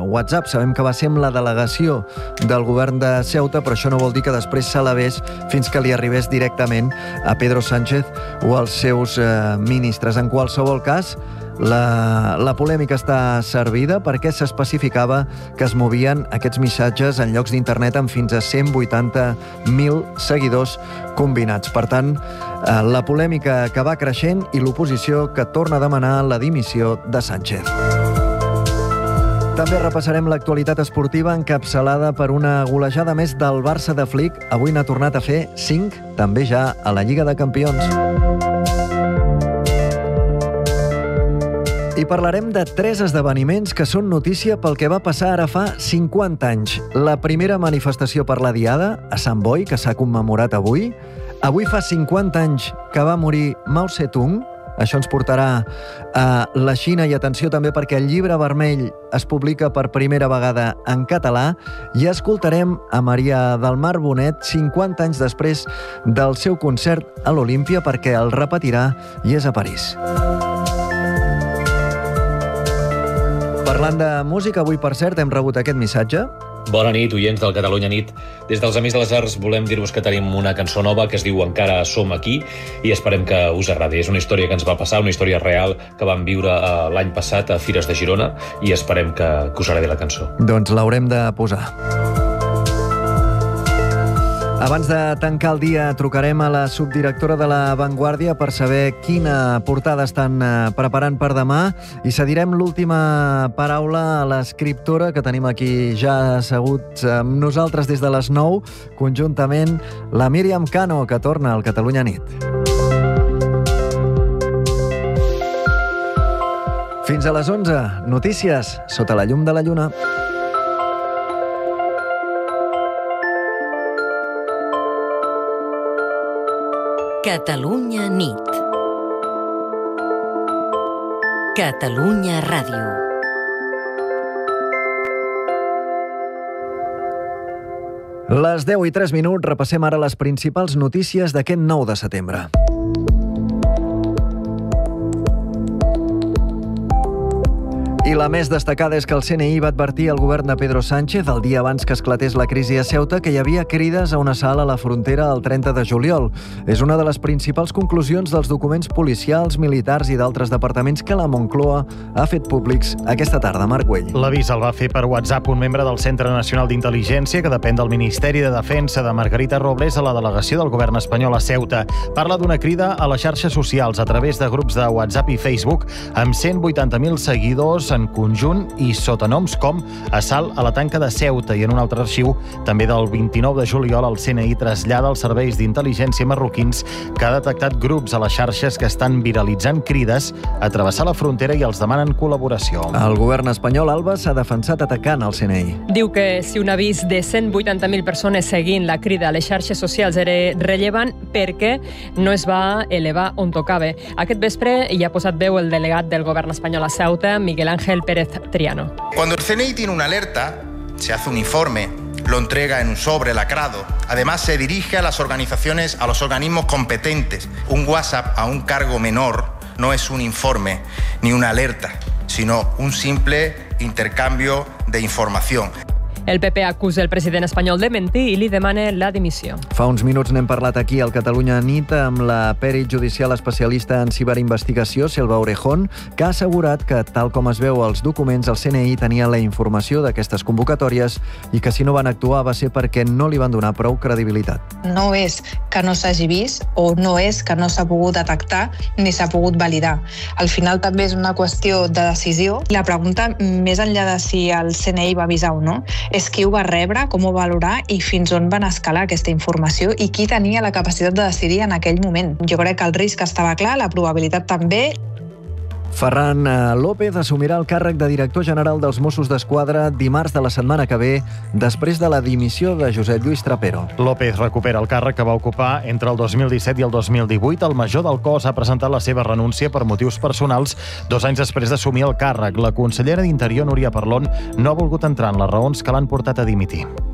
WhatsApp. Sabem que va ser amb la delegació del govern de Ceuta, però això no vol dir que després s'elevés fins que li arribés directament a Pedro Sánchez o als seus ministres. En qualsevol cas, la polèmica està servida perquè s'especificava que es movien aquests missatges en llocs d'internet amb fins a 180.000 seguidors combinats. Per tant, la polèmica que va creixent i l'oposició que torna a demanar la dimissió de Sánchez. També repassarem l'actualitat esportiva encapçalada per una golejada més del Barça de Flick. Avui n'ha tornat a fer 5, també ja a la Lliga de Campions. I parlarem de 3 esdeveniments que són notícia pel que va passar ara fa 50 anys. La primera manifestació per la Diada, a Sant Boi, que s'ha commemorat avui. Avui fa 50 anys que va morir Mao Zedong. Això ens portarà a la Xina i atenció també perquè el Llibre Vermell es publica per primera vegada en català i escoltarem a Maria del Mar Bonet 50 anys després del seu concert a l'Olímpia perquè el repetirà i és a París. Parlant de música, avui, per cert, hem rebut aquest missatge. Bona nit, oients del Catalunya Nit. Des dels Amics de les Arts volem dir-vos que tenim una cançó nova que es diu Encara som aquí i esperem que us agradi. És una història que ens va passar, una història real que vam viure l'any passat a Fires de Girona i esperem que us agradi la cançó. Doncs l'haurem de posar. Abans de tancar el dia, trucarem a la subdirectora de La Vanguardia per saber quina portada estan preparant per demà i cedirem l'última paraula a l'escriptora que tenim aquí ja asseguts amb nosaltres des de les 9, conjuntament la Míriam Cano, que torna al Catalunya Nit. Fins a les 11, notícies sota la llum de la lluna. Catalunya Nit. Catalunya Ràdio. Les 10:03, repassem ara les principals notícies d'aquest 9 de setembre. I la més destacada és que el CNI va advertir al govern de Pedro Sánchez el dia abans que esclatés la crisi a Ceuta que hi havia crides a un assalt a la frontera el 30 de juliol. És una de les principals conclusions dels documents policials, militars i d'altres departaments que la Moncloa ha fet públics aquesta tarda. Marc Güell. L'avís el va fer per WhatsApp un membre del Centre Nacional d'Intel·ligència que depèn del Ministeri de Defensa de Margarita Robles a la delegació del govern espanyol a Ceuta. Parla d'una crida a les xarxes socials a través de grups de WhatsApp i Facebook amb 180.000 seguidors en conjunt i sota noms com assalt a la tanca de Ceuta, i en un altre arxiu també del 29 de juliol el CNI trasllada als serveis d'intel·ligència marroquins que ha detectat grups a les xarxes que estan viralitzant crides a travessar la frontera i els demanen col·laboració. El govern espanyol, Alba, s'ha defensat atacant el CNI. Diu que si un avís de 180.000 persones seguint la crida a les xarxes socials era rellevant perquè no es va elevar on tocava. Aquest vespre hi ha posat veu el delegat del govern espanyol a Ceuta, Miguel Ángel Pérez Triano. Cuando el CNI tiene una alerta, se hace un informe, lo entrega en un sobre lacrado. Además, se dirige a las organizaciones, a los organismos competentes. Un WhatsApp a un cargo menor no es un informe ni una alerta, sino un simple intercambio de información. El PP acusa el president espanyol de mentir i li demana la dimissió. Fa uns minuts n'hem parlat aquí al Catalunya Nit amb la pèrit judicial especialista en ciberinvestigació, Selva Orejón, que ha assegurat que, tal com es veu als documents, el CNI tenia la informació d'aquestes convocatòries i que si no van actuar va ser perquè no li van donar prou credibilitat. No és que no s'hagi vist o no és que no s'ha pogut detectar ni s'ha pogut validar. Al final també és una qüestió de decisió. La pregunta, més enllà de si el CNI va avisar o no, és qui ho va rebre, com ho va valorar i fins on van escalar aquesta informació i qui tenia la capacitat de decidir en aquell moment. Jo crec que el risc estava clar, la probabilitat també. Ferran López assumirà el càrrec de director general dels Mossos d'Esquadra dimarts de la setmana que ve, després de la dimissió de Josep Lluís Trapero. López recupera el càrrec que va ocupar entre el 2017 i el 2018. El major del cos ha presentat la seva renúncia per motius personals 2 anys després d'assumir el càrrec. La consellera d'Interior, Núria Parlon, no ha volgut entrar en les raons que l'han portat a dimitir.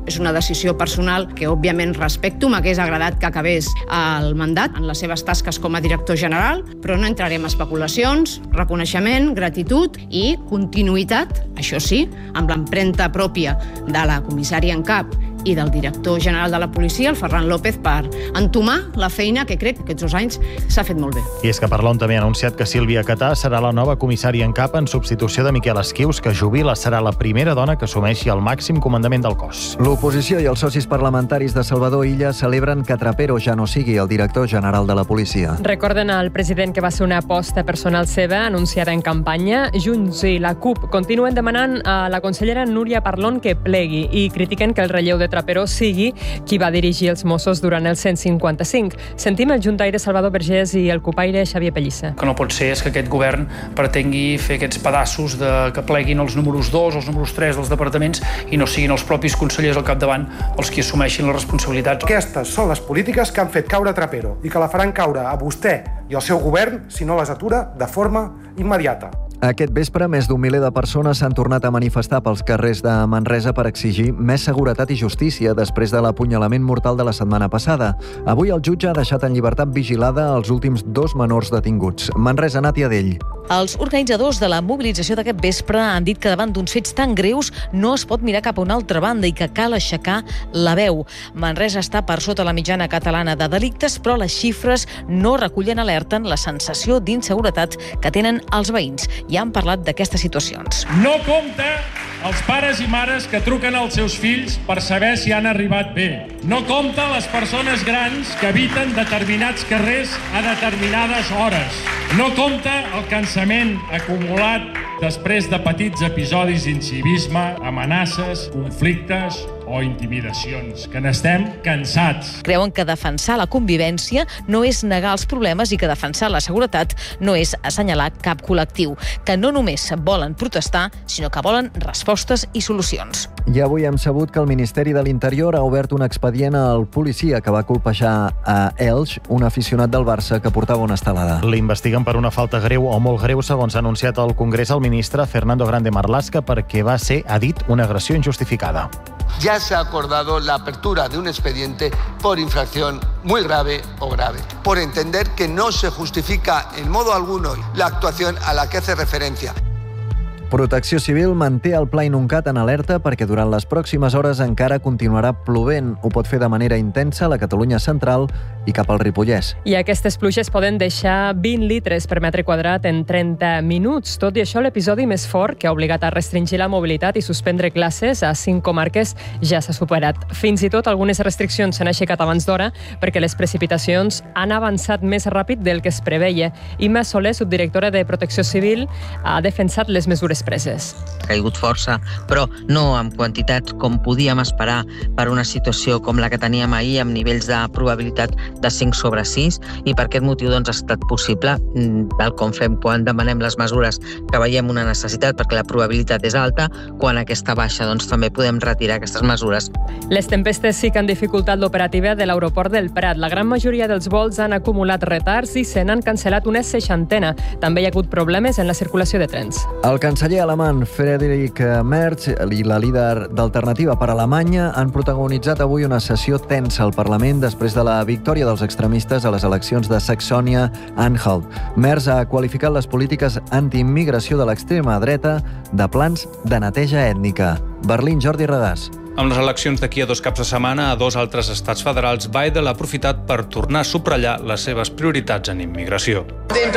És una decisió personal que, òbviament, respecto. M'hagués agradat que acabés el mandat en les seves tasques com a director general, però no entrarem en especulacions, reconeixement, gratitud i continuïtat, això sí, amb l'empremta pròpia de la comissària en cap i del director general de la policia, el Ferran López, per entomar la feina que crec que aquests 2 anys s'ha fet molt bé. I és que Parlon també ha anunciat que Sílvia Catà serà la nova comissària en cap en substitució de Miquel Esquius, que jubila. Serà la primera dona que assumeixi el màxim comandament del cos. L'oposició i els socis parlamentaris de Salvador Illa celebren que Trapero ja no sigui el director general de la policia. Recorden al president que va ser una aposta personal seva anunciada en campanya. Junts i la CUP continuen demanant a la consellera Núria Parlon que plegui i critiquen que el relleu de Trapero sigui qui va dirigir els Mossos durant el 155. Sentim el juntaire Salvador Vergés i el cupaire Xavier Pellissa. Que no pot ser és que aquest govern pretengui fer aquests pedaços de que pleguin els números 2 o els números 3 dels departaments i no siguin els propis consellers al capdavant els qui assumeixin les responsabilitats. Aquestes són les polítiques que han fet caure Trapero i que la faran caure a vostè i al seu govern si no les atura de forma immediata. Aquest vespre, més d'1 miler de persones s'han tornat a manifestar pels carrers de Manresa per exigir més seguretat i justícia després de l'apunyalament mortal de la setmana passada. Avui el jutge ha deixat en llibertat vigilada els últims 2 menors detinguts. Manresa, Nàtia Dell. Els organitzadors de la mobilització d'aquest vespre han dit que davant d'uns fets tan greus no es pot mirar cap a una altra banda i que cal aixecar la veu. Manresa està per sota la mitjana catalana de delictes, però les xifres no recullen alerten la sensació d'inseguretat que tenen els veïns. Ja han parlat d'aquestes situacions. No compta els pares i mares que truquen als seus fills per saber si han arribat bé. No compta les persones grans que eviten determinats carrers a determinades hores. No compta el cansament acumulat després de petits episodis d'incivisme, amenaces, conflictes o intimidacions, que n'estem cansats. Creuen que defensar la convivència no és negar els problemes i que defensar la seguretat no és assenyalar cap col·lectiu, que no només volen protestar, sinó que volen respostes i solucions. I avui hem sabut que el Ministeri de l'Interior ha obert un expedient al policia que va colpejar a Elx, un aficionat del Barça que portava una estelada. L'investiguen per una falta greu o molt greu, segons ha anunciat al Congrés el ministre Fernando Grande Marlaska, perquè va ser, ha dit, una agressió injustificada. Ya se ha acordado la apertura de un expediente por infracción muy grave o grave, por entender que no se justifica en modo alguno la actuación a la que hace referencia. Protecció Civil manté el Pla Inuncat en alerta perquè durant les pròximes hores encara continuarà plovent. Ho pot fer de manera intensa a la Catalunya central i cap al Ripollès. I aquestes pluges poden deixar 20 litres per metre quadrat en 30 minuts. Tot i això, l'episodi més fort que ha obligat a restringir la mobilitat i suspendre classes a 5 comarques ja s'ha superat. Fins i tot algunes restriccions s'han aixecat abans d'hora perquè les precipitacions han avançat més ràpid del que es preveia. Imma Soler, subdirectora de Protecció Civil, ha defensat les mesures preses. Ha caigut força, però no amb quantitats com podíem esperar per una situació com la que teníem ahir amb nivells de probabilitat de 5 sobre 6 i per aquest motiu doncs, ha estat possible, tal com fem quan demanem les mesures que veiem una necessitat perquè la probabilitat és alta, quan aquesta baixa doncs, també podem retirar aquestes mesures. Les tempestes sí que han dificultat l'operativa de l'aeroport del Prat. La gran majoria dels vols han acumulat retards i se n'han cancel·lat una 60. També hi ha hagut problemes en la circulació de trens. El canceller alemany Friedrich Merz i la líder d'Alternativa per Alemanya han protagonitzat avui una sessió tensa al Parlament després de la victòria dels extremistes a les eleccions de Saxònia-Anhalt. Merz ha qualificat les polítiques antiimmigració de l'extrema dreta de plans de neteja ètnica. Berlín, Jordi Regàs. Amb les eleccions d'aquí a 2 caps de setmana a 2 altres estats federals, Biden ha aprofitat per tornar a subratllar les seves prioritats en immigració.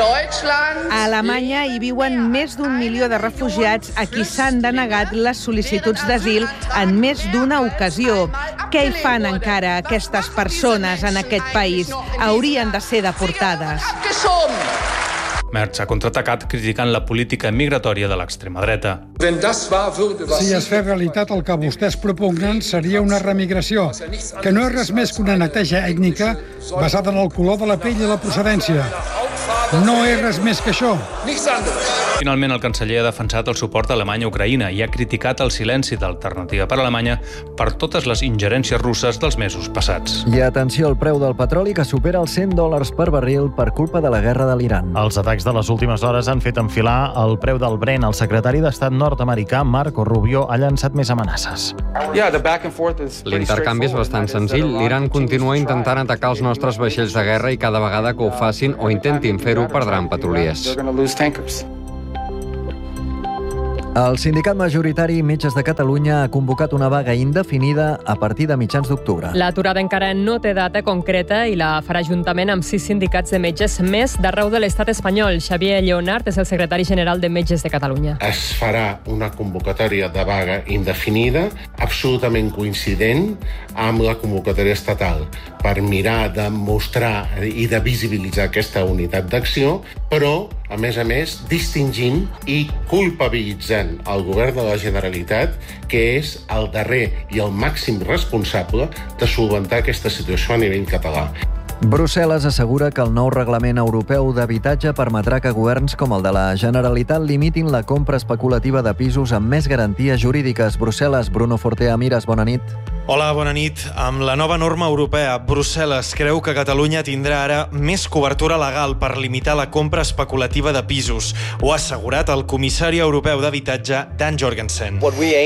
A Alemanya hi viuen més d'1 milió de refugiats a qui s'han denegat les sol·licituds d'asil en més d'una ocasió. Què hi fan encara aquestes persones en aquest país? Haurien de ser deportades. Merz ha contraatacat criticant la política migratòria de l'extrema dreta. Si es fes realitat el que vostès propugnen seria una remigració, que no és res més que una neteja ètnica basada en el color de la pell i la procedència. No és res més que això. Finalment, el canceller ha defensat el suport alemany a Ucraïna i ha criticat el silenci d'Alternativa per Alemanya per totes les ingerències russes dels mesos passats. I atenció al preu del petroli, que supera els $100 per barril per culpa de la guerra de l'Iran. Els atacs de les últimes hores han fet enfilar el preu del Brent. El secretari d'Estat nord-americà, Marco Rubio, ha llançat més amenaces. L'intercanvi és bastant senzill. L'Iran continua intentant atacar els nostres vaixells de guerra i cada vegada que ho facin o intentin fer-ho perdran petroliers. El sindicat majoritari Metges de Catalunya ha convocat una vaga indefinida a partir de mitjans d'octubre. L'aturada encara no té data concreta i la farà juntament amb 6 sindicats de metges més d'arreu de l'estat espanyol. Xavier Lleonart és el secretari general de Metges de Catalunya. Es farà una convocatòria de vaga indefinida, absolutament coincident amb la convocatòria estatal, per mirar de mostrar i de visibilitzar aquesta unitat d'acció, però, a més, distingint i culpabilitzant el govern de la Generalitat, que és el darrer i el màxim responsable de solventar aquesta situació a nivell català. Brussel·les assegura que el nou reglament europeu d'habitatge permetrà que governs com el de la Generalitat limitin la compra especulativa de pisos amb més garanties jurídiques. Brussel·les, Bruno Fortea Mires, bona nit. Hola, bona nit. Amb la nova norma europea, Brussel·les creu que Catalunya tindrà ara més cobertura legal per limitar la compra especulativa de pisos. Ho ha assegurat el comissari europeu d'habitatge, Dan Jorgensen.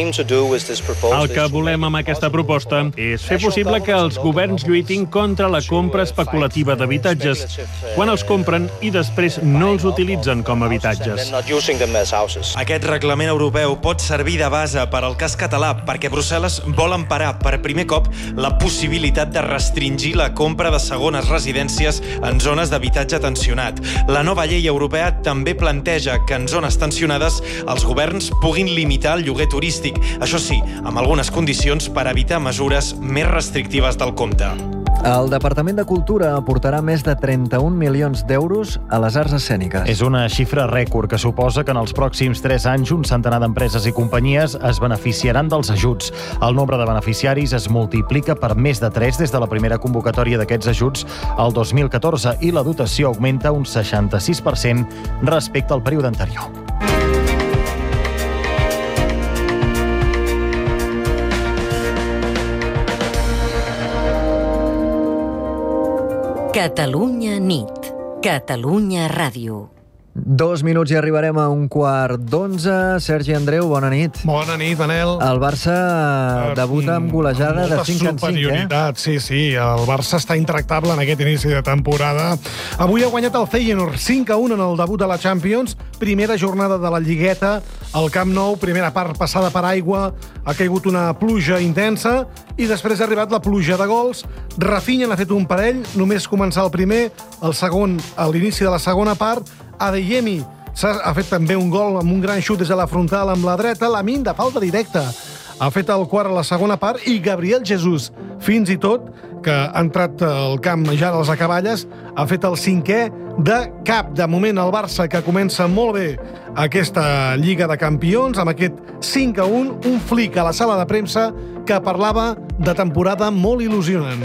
El que volem amb aquesta proposta és fer possible que els governs lluitin contra la compra especulativa d'habitatges quan els compren i després no els utilitzen com a habitatges. Aquest reglament europeu pot servir de base per al cas català perquè Brussel·les vol emparar per primer cop la possibilitat de restringir la compra de segones residències en zones d'habitatge tensionat. La nova llei europea també planteja que en zones tensionades els governs puguin limitar el lloguer turístic, això sí, amb algunes condicions per evitar mesures més restrictives del compte. El Departament de Cultura aportarà més de 31 milions d'euros a les arts escèniques. És una xifra rècord que suposa que en els pròxims 3 anys un centenar d'empreses i companyies es beneficiaran dels ajuts. El nombre de beneficiaris es multiplica per més de 3 des de la primera convocatòria d'aquests ajuts al 2014 i la dotació augmenta un 66% respecte al període anterior. Catalunya nit. Catalunya ràdio. 2 minuts i arribarem a 1:15. Sergi Andreu, bona nit. Bona nit, Manel. El Barça debuta amb golejada de 5 en 5, superioritat, sí. El Barça està intractable en aquest inici de temporada. Avui ha guanyat el Feyenoord 5-1 en el debut de la Champions. Primera jornada de la Lligueta al Camp Nou. Primera part passada per aigua. Ha caigut una pluja intensa i després ha arribat la pluja de gols. Rafinha n'ha fet un parell. Només començar el primer, el segon a l'inici de la segona part. Adeyemi ha fet també un gol amb un gran xut des de la frontal amb la dreta. Lamine, de falta directa, ha fet el quart a la segona part. I Gabriel Jesús, fins i tot, que ha entrat al camp ja de les acaballes, ha fet el 5è de cap. De moment, el Barça, que comença molt bé aquesta Lliga de Campions, amb aquest 5-1, un flic a la sala de premsa que parlava de temporada molt il·lusionant.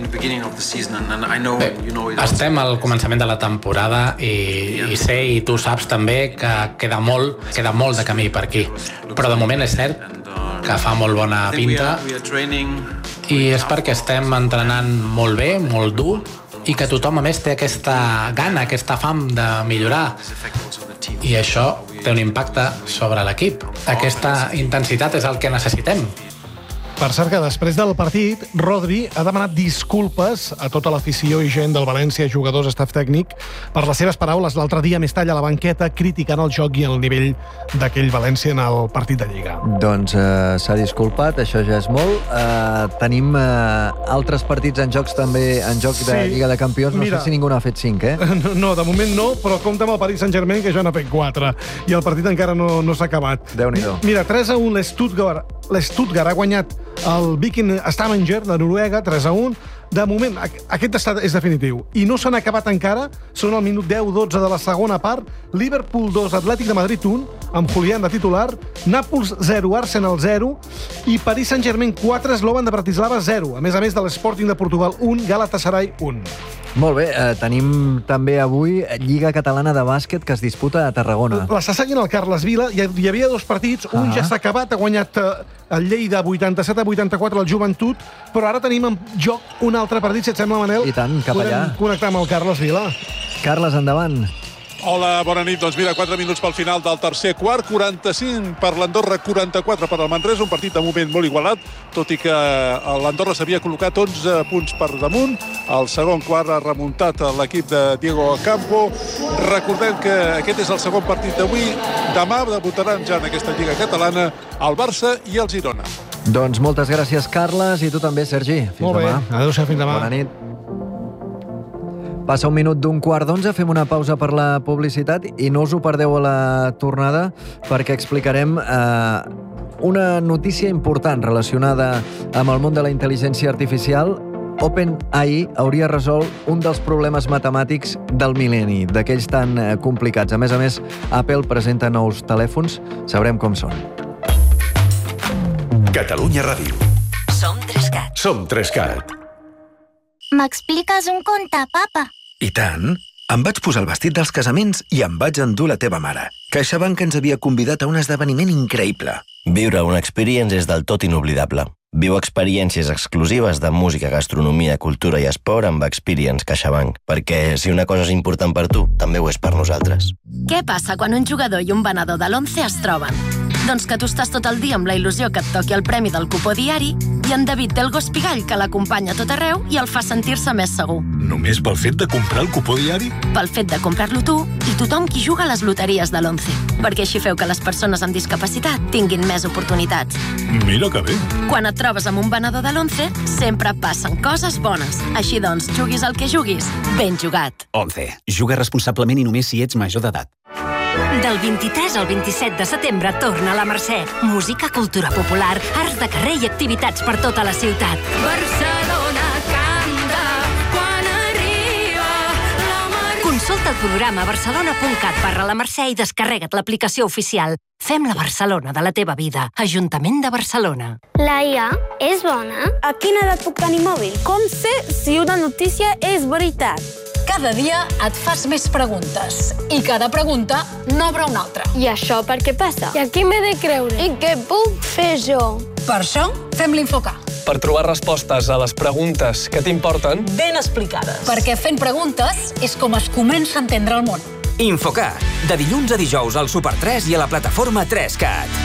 Estem al començament de la temporada i sé, i tu saps també, que queda molt de camí per aquí. Però de moment és cert que fa molt bona pinta i és perquè estem entrenant molt bé, molt dur, i que tothom a més té aquesta gana, aquesta fam de millorar. I això té un impacte sobre l'equip. Aquesta intensitat és el que necessitem. Per cert que després del partit, Rodri ha demanat disculpes a tota l'afició i gent del València, jugadors, staff tècnic, per les seves paraules l'altre dia més talla a la banqueta criticant el joc i el nivell d'aquell València en el partit de Lliga. Doncs s'ha disculpat, això ja és molt. Tenim altres partits en jocs també, en joc de Lliga de Campions. No sé si ningú n'ha fet 5, No, de moment no, però compta amb el Paris Saint-Germain, que ja n'ha fet 4. I el partit encara no s'ha acabat. Déu-n'hi-do. Mira, 3-1 l'Stuttgart ha guanyat el Viking Stavanger de Noruega, 3-1. De moment, aquest estat és definitiu. I no s'han acabat encara, són al minut 10-12 de la segona part. Liverpool 2, Atlètic de Madrid 1, amb Julián de titular. Nàpols 0, Arsenal 0. I Paris Saint-Germain 4, Slovan de Bratislava 0. A més de l'Sporting de Portugal 1, Galatasaray 1. Molt bé, tenim també avui Lliga Catalana de Bàsquet que es disputa a Tarragona. L'està seguint el Carles Vila. Hi havia 2 partits, un ja s'ha acabat, ha guanyat el Lleida 87-84 al Joventut, però ara tenim en joc un altre partit, si et sembla, Manel. I tant, cap allà. Podem connectar amb el Carles Vila. Carles, endavant. Hola, bona nit. Doncs mira, 4 minuts pel final del tercer quart, 45 per l'Andorra, 44 per al Manresa, un partit de moment molt igualat, tot i que l'Andorra s'havia col·locat 11 punts per damunt. Al segon quart ha remuntat l'equip de Diego Campo. Recordem que aquest és el segon partit d'avui. Demà debutaran ja en aquesta Lliga Catalana el Barça i el Girona. Doncs moltes gràcies, Carles, i tu també, Sergi. Fins molt demà. Molt bé, adéu-siau, fins demà. Bona nit. Passa un minut d'un quart d'11, fem una pausa per la publicitat i no us ho perdeu a la tornada perquè explicarem una notícia important relacionada amb el món de la intel·ligència artificial. OpenAI hauria resolt un dels problemes matemàtics del mil·lenni, d'aquells tan complicats. A més, Apple presenta nous telèfons. Sabrem com són. Catalunya Ràdio. Som 3CAT. Som 3CAT. M'expliques un conte, papa? I tant. Em vaig posar el vestit dels casaments i em vaig endur la teva mare. CaixaBank ens havia convidat a un esdeveniment increïble. Viure una experience és del tot inoblidable. Viu experiències exclusives de música, gastronomia, cultura i esport amb Experience CaixaBank, perquè si una cosa és important per tu, també ho és per nosaltres. Què passa quan un jugador i un venedor de l'11 es troben? Doncs que tu estàs tot el dia amb la il·lusió que et toqui el premi del cupó diari i en David té el gos pigall que l'acompanya a tot arreu i el fa sentir-se més segur. Només pel fet de comprar el cupó diari? Pel fet de comprar-lo tu i tothom qui juga a les loteries de l'11. Perquè així feu que les persones amb discapacitat tinguin més oportunitats. Mira que bé. Quan et trobes amb un venedor de l'11, sempre passen coses bones. Així doncs, juguis el que juguis, ben jugat. 11. Juga responsablement i només si ets major d'edat. Del 23 al 27 de setembre torna a la Mercè. Música, cultura popular, arts de carrer i activitats per tota la ciutat. Barcelona canta quan arriba la Mercè. Consulta el programa barcelona.cat/la Mercè i descarrega't l'aplicació oficial. Fem la Barcelona de la teva vida. Ajuntament de Barcelona. La IA és bona? A quina edat puc tenir mòbil? Com sé si una notícia és veritat? Cada dia et fas més preguntes i cada pregunta n'obre una altra. I això per què passa? I a qui m'he de creure? I què puc fer jo? Per això fem l'Infocar. Per trobar respostes a les preguntes que t'importen ben explicades. Perquè fent preguntes és com es comença a entendre el món. Infocar, de dilluns a dijous al Super 3 i a la plataforma 3CAT.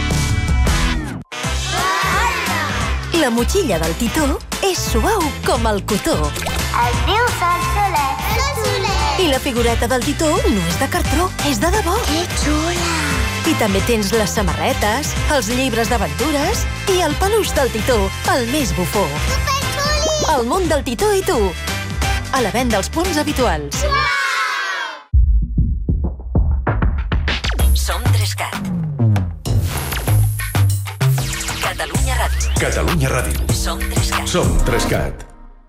La motxilla del Titó és suau com el cotó. Es diu Solsolet. Solsolet. I la figureta del Titó no és de cartró, és de debò. Que xula. I també tens les samarretes, els llibres d'aventures i el peluix del Titó, el més bufó. Superxuli! El món del Titó i tu. A la venda als punts habituals. Som 3CAT. Catalunya Ràdio. Catalunya Ràdio. Som 3CAT. Som 3CAT.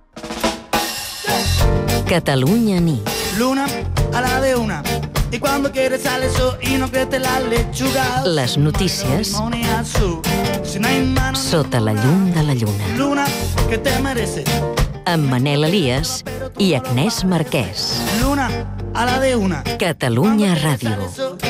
Catalunya Nit. Luna a la de una. Y cuando quieres sale eso y no crece la lechuga. Les notícies sota la llum de la lluna. Luna, que te merece. Amb Manel Elias i Agnès Marquès. Luna a la de una. Catalunya Ràdio.